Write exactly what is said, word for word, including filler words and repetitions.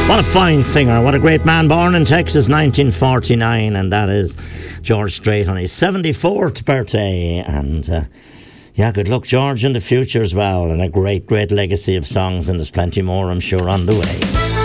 What a fine singer. What a great man. Born in Texas, nineteen forty-nine. And that is George Strait on his seventy-fourth birthday. And uh, yeah, good luck, George, in the future as well. And a great, great legacy of songs. And there's plenty more, I'm sure, on the way.